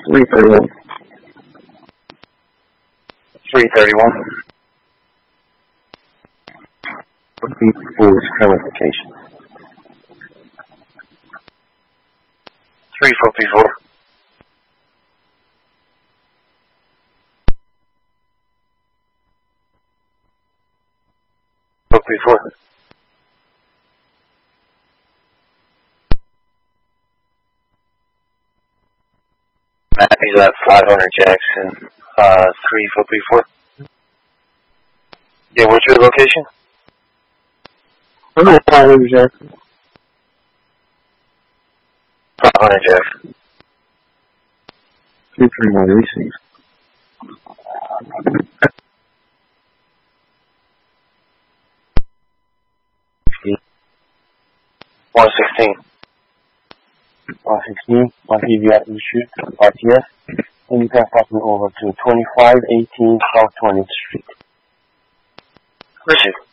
331. 331. Would be Ford's current location. 34P4. P4. Matthew's at 500 Jackson, 34P4. Yeah, what's your location? I'm at 500 Jackson. 500 Jackson. 331 received. 116. 116, I'll give you an issue, RTS, and you can pass me over to 2518 South 20th Street. Richard.